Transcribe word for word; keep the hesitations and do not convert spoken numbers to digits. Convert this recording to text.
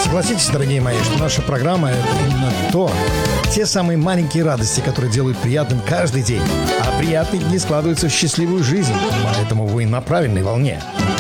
Согласитесь, дорогие мои, что наша программа — это именно то, те самые маленькие радости, которые делают приятным каждый день. А приятные дни складываются в счастливую жизнь, поэтому вы на правильной волне.